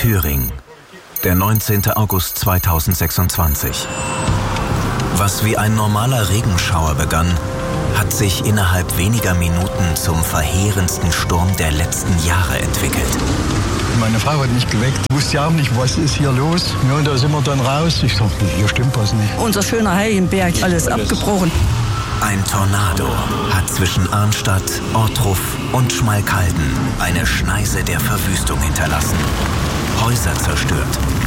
Thüringen, der 19. August 2026. Was wie ein normaler Regenschauer begann, hat sich innerhalb weniger Minuten zum verheerendsten Sturm der letzten Jahre entwickelt. Meine Frau hat mich geweckt. Ich wusste ja auch nicht, was ist hier los. Ja, und da sind wir dann raus. Ich dachte, hier stimmt was nicht. Unser schöner Heiligenberg, alles abgebrochen. Ein Tornado hat zwischen Arnstadt, Ortruf und Schmalkalden eine Schneise der Verwüstung hinterlassen. Häuser zerstört,